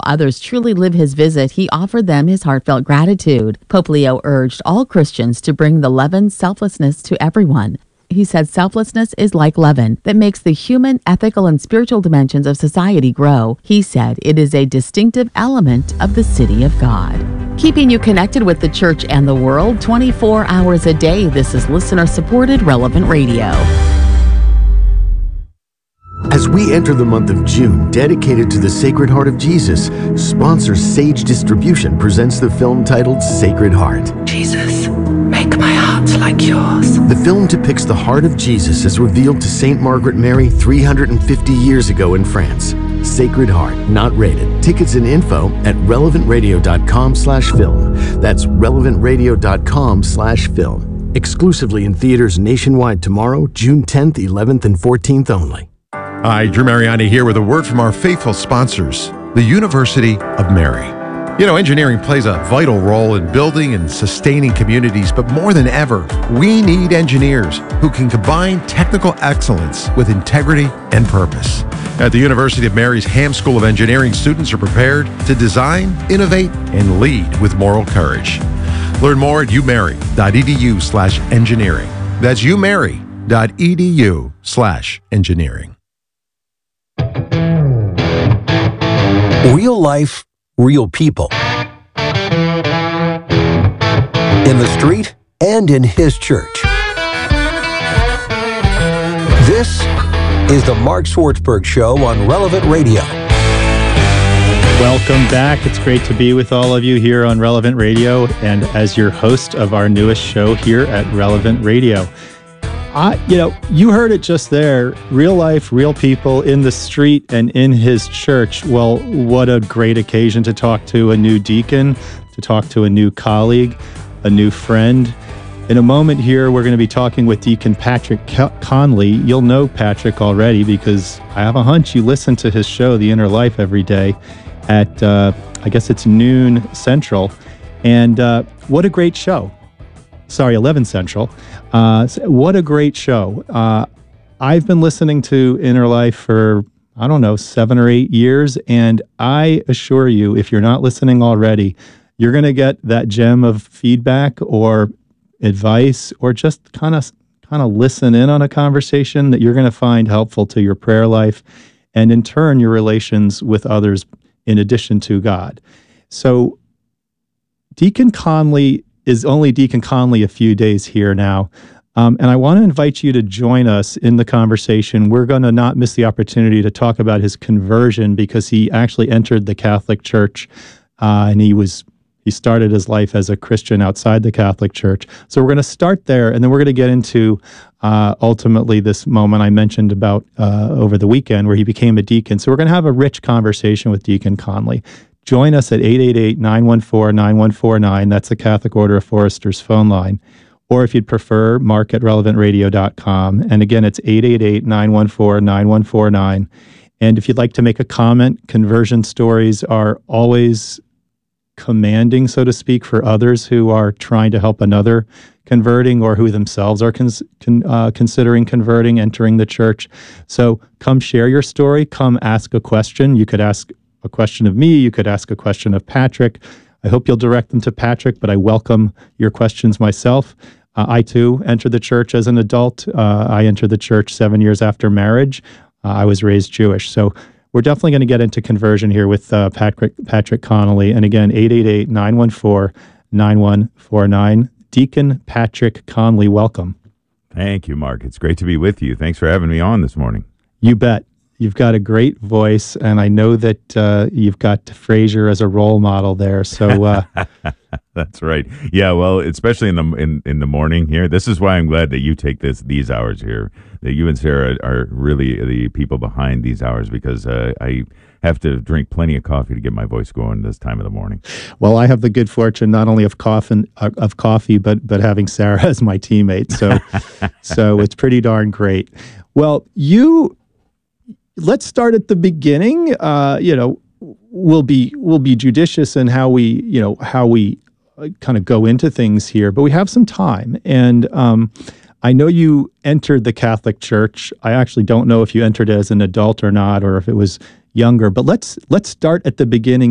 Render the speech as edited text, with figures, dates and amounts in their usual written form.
others truly live his visit, he offered them his heartfelt gratitude. Pope Leo urged all Christians to bring the leaven selflessness to everyone. He said selflessness is like leaven that makes the human, ethical, and spiritual dimensions of society grow. He said it is a distinctive element of the city of God. Keeping you connected with the church and the world 24 hours a day, this is listener-supported Relevant Radio. As we enter the month of June, dedicated to the Sacred Heart of Jesus, sponsor Sage Distribution presents the film titled Sacred Heart. Jesus, make my heart like yours. The film depicts the heart of Jesus as revealed to St. Margaret Mary 350 years ago in France. Sacred Heart, not rated. Tickets and info at relevantradio.com/film. That's relevantradio.com/film. Exclusively in theaters nationwide tomorrow, June 10th, 11th, and 14th only. Hi, Drew Mariani here with a word from our faithful sponsors, the University of Mary. You know, engineering plays a vital role in building and sustaining communities, but more than ever, we need engineers who can combine technical excellence with integrity and purpose. At the University of Mary's Ham School of Engineering, students are prepared to design, innovate, and lead with moral courage. Learn more at umary.edu/engineering. That's umary.edu/engineering. Real life, real people. In the street and in his church. This is the Mark Swartzberg Show on Relevant Radio. Welcome back. It's great to be with all of you here on Relevant Radio and as your host of our newest show here at Relevant Radio. You heard it just there. Real life, real people in the street and in his church. Well, what a great occasion to talk to a new deacon, to talk to a new colleague, a new friend. In a moment here, we're going to be talking with Deacon Patrick Conley. You'll know Patrick already because I have a hunch you listen to his show, The Inner Life, every day at, I guess it's noon Central. And what a great show. 11 Central. What a great show. I've been listening to Inner Life for, 7 or 8 years. And I assure you, if you're not listening already, you're going to get that gem of feedback or advice or just kind of listen in on a conversation that you're going to find helpful to your prayer life and in turn your relations with others in addition to God. So Deacon Conley is only Deacon Conley a few days here now. And I want to invite you to join us in the conversation. We're going to not miss the opportunity to talk about his conversion because he actually entered the Catholic Church and he started his life as a Christian outside the Catholic Church. So we're going to start there and then we're going to get into ultimately this moment I mentioned about over the weekend where he became a deacon. So we're going to have a rich conversation with Deacon Conley. Join us at 888-914-9149. That's the Catholic Order of Foresters phone line. Or if you'd prefer, mark at relevantradio.com. And again, it's 888-914-9149. And if you'd like to make a comment, conversion stories are always commanding, so to speak, for others who are trying to help another converting or who themselves are considering converting, entering the church. So come share your story. Come ask a question. You could ask a question of me. You could ask a question of Patrick. I hope you'll direct them to Patrick, but I welcome your questions myself. I, too, entered the church as an adult. I entered the church 7 years after marriage. I was raised Jewish. So we're definitely going to get into conversion here with Patrick Conley. And again, 888-914-9149. Deacon Patrick Conley, welcome. Thank you, Mark. It's great to be with you. Thanks for having me on this morning. You bet. You've got a great voice, and I know that you've got Fraser as a role model there. So that's right. Yeah, well, especially in the morning here. This is why I'm glad that you take these hours here. That you and Sarah are really the people behind these hours because I have to drink plenty of coffee to get my voice going this time of the morning. Well, I have the good fortune not only of coffee, but having Sarah as my teammate. So it's pretty darn great. Well, let's start at the beginning. We'll be judicious in how we kind of go into things here, but we have some time. And I know you entered the Catholic Church. I actually don't know if you entered as an adult or not, or if it was younger. But let's start at the beginning.